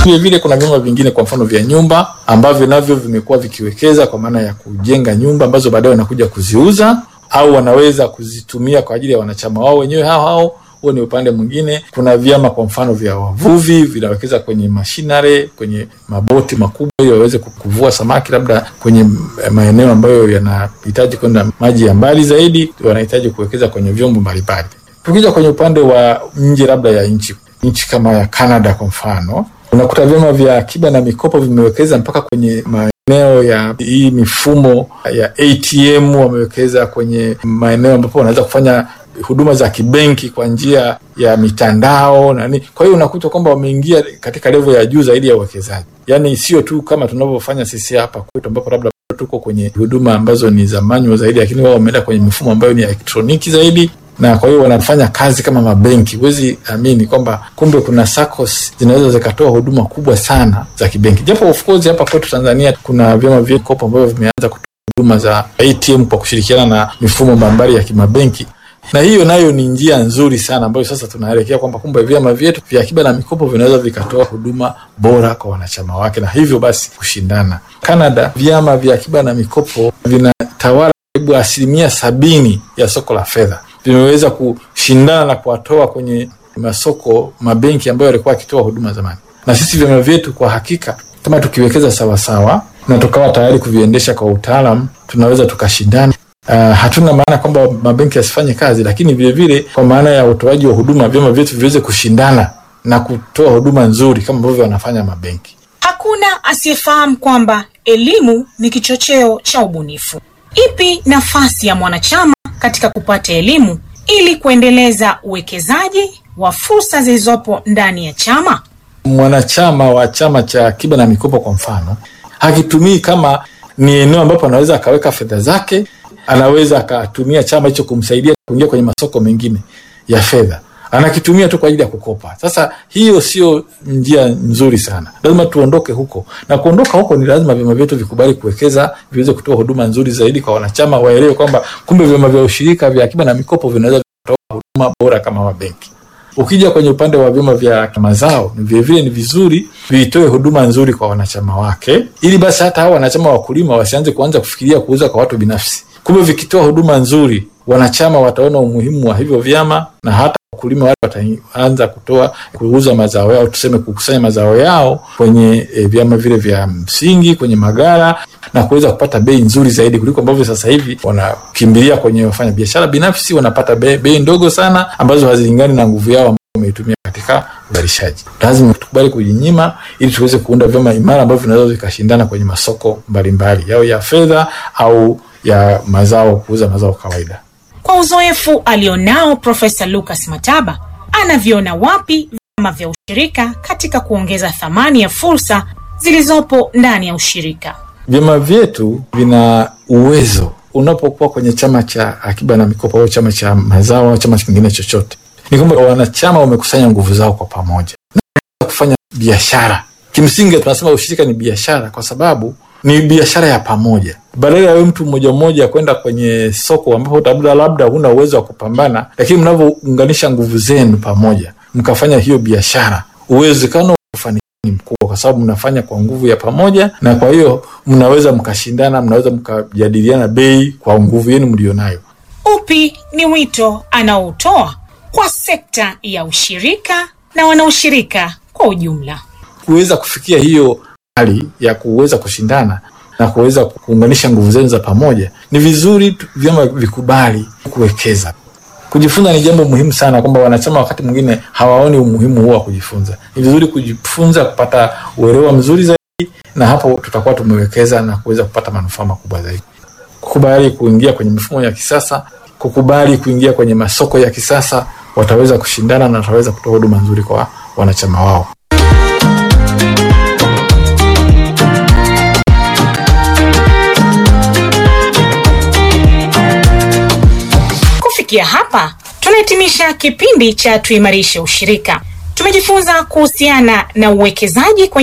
Vile vile kuna vyama vingine kwa mfano vya nyumba ambavyo navyo vimekuwa vikiwekeza kwa maana ya kujenga nyumba ambazo baadaye wanakuja kuziuza au wanaweza kuzitumia kwa ajili ya wanachama wao wenyewe hao. Huo ni upande mwingine. Kuna vyama kwa mfano vya wavuvi vinawekeza kwenye machinery, kwenye maboti makubwa ili waweze kuvua samaki labda kwenye maeneo ambayo yanahitaji kwenda maji ya mbali zaidi, wanahitaji kuwekeza kwenye vyombo mbalimbali. Tukija kwenye upande wa nje labda ya nchi kama ya Canada kwa mfano, unakuta vyama vya akiba na mikopo vimewekeza mpaka kwenye maeneo ya hii mifumo ya ATM, wamewekeza kwenye maeneo ambapo wanaweza kufanya huduma za kibenki kwa njia ya mitandao na nini. Kwa hiyo unakuta kwamba wameingia katika level ya juu zaidi ya uwekezaji. Yaani sio tu kama tunavyofanya sisi hapa kwetu ambapo labda tuko kwenye huduma ambazo ni za manual zaidi, lakini wao wameenda kwenye mifumo ambayo ni ya elektroniki zaidi, na kwa hiyo wanafanya kazi kama mabenki. Huwezi amini kwamba kumbe kuna SACCOS zinaweza zikatoa huduma kubwa sana za kibenki. Japo of course hapa kwetu Tanzania kuna vyama vya mikopo ambavyo vimeanza kutoa huduma za ATM kwa kushirikiana na mifumo mbalimbali ya kimabenki. Na hiyo nayo ni njia nzuri sana ambayo sasa tunaelekea kwamba kumbe vyama vyetu vya akiba na mikopo vinaweza vikatoa huduma bora kwa wanachama wake na hivyo basi kushindana. Canada, vyama vya akiba na mikopo vinatawala karibu 70% ya soko la fedha. Vimeweza kushindana na kuwatoa kwenye masoko mabenki ambayo yalikuwa yakitoa huduma zamani. Na sisi vyama vyetu kwa hakika kama tukiwekeza sawa sawa na tukawa tayari kuviendesha kwa utaalamu, tunaweza tukashindana. Hatuna maana kwamba mabenki yasifanye kazi, lakini vile vile kwa maana ya utoaji wa huduma vyama vyetu viweze kushindana na kutoa huduma nzuri kama ambavyo wanafanya mabenki. Hakuna asiyefahamu kwamba elimu ni kichocheo cha ubunifu. Ipi nafasi ya mwanachama katika kupata elimu ili kuendeleza uwekezaji wa fursa zilizopo ndani ya chama? Mwanachama wa chama cha akiba na mikopo kwa mfano, hakitumii kama ni eneo ambapo anaweza akaweka fedha zake, anaweza akatumia chama hicho kumsaidia kuingia kwenye masoko mengine ya fedha. Anakitumia tu kwa ajili ya kukopa. Sasa hiyo sio njia nzuri sana. Lazima tuondoke huko. Na kuondoka huko ni lazima vyama vyetu vikubali kuwekeza, viweze kutoa huduma nzuri zaidi kwa wanachama, waelewe kwamba kumbe vyama vya ushirika vya akiba na mikopo vinaweza kutoa huduma bora kama mabenki. Ukija kwenye upande wa vyama vya mazao, vile vile ni vizuri vitoe huduma nzuri kwa wanachama wake, ili basi hata hao wanachama wakulima wasianze kufikiria kuuza kwa watu binafsi. Kumbe vikitoa huduma nzuri, wanachama wataona umuhimu wa hivyo vyama, na hata wakulima wale wataanza kuuza mazao yao, tuseme kukusanya mazao yao kwenye vyama vile vya msingi, kwenye magara, na kuweza kupata bei nzuri zaidi kuliko ambavyo sasa hivi wanakimbilia kwenye wafanya biashara binafsi, wanapata bei ndogo sana ambazo hazilingani na nguvu yao ambayo wameitumia katika uzalishaji. Lazima tukubali kujinyima ili tuweze kuunda vyama imara ambavyo vinaweza vikashindana kwenye masoko mbalimbali, yao ya fedha au ya mazao, kuuza mazao kawaida. Kwa uzoefu alionao Profesa Lucas Mataba, anaviona wapi vyama vya ushirika katika kuongeza thamani ya fursa zilizopo ndani ya ushirika? Vyama vyetu vina uwezo. Unapokuwa kwenye chama cha akiba na mikopo au chama cha mazao au chama kingine chochote, ni kwamba wanachama wamekusanya nguvu zao kwa pamoja na kufanya biashara. Kimsingi tunasema ushirika ni biashara kwa sababu ni biashara ya pamoja. Badala ya mtu mmoja kwenda kwenye soko ambapo labda huna uwezo wa kupambana, lakini mnavyounganisha nguvu zenu pamoja mkafanya hiyo biashara, uwezekano wa kufanikiwa ni mkubwa kwa sababu mnafanya kwa nguvu ya pamoja, na kwa hiyo mnaweza mkashindana, mnaweza mkajadiliana bei kwa nguvu yenu mlionayo. Upi ni wito anaotoa kwa sekta ya ushirika na wanaushirika kwa ujumla kuweza kufikia hiyo hali ya kuweza kushindana na kuweza kuunganisha nguvu zenu za pamoja? Ni vizuri vyama vikubali kuwekeza. Kujifunza ni jambo muhimu sana, kwamba wanachama wakati mwingine hawaoni umuhimu huo wa kujifunza. Ni vizuri kujifunza, kupata uelewa mzuri zaidi, na hapo tutakuwa tumewekeza na kuweza kupata manufaa makubwa zaidi. Kukubali kuingia kwenye mifumo ya kisasa, kukubali kuingia kwenye masoko ya kisasa, wataweza kushindana na wataweza kutoa huduma nzuri kwa wanachama wao. Kufikia hapa tunahitimisha kipindi cha Tuimarishe Ushirika. Tumejifunza kuhusiana na uwekezaji kwenye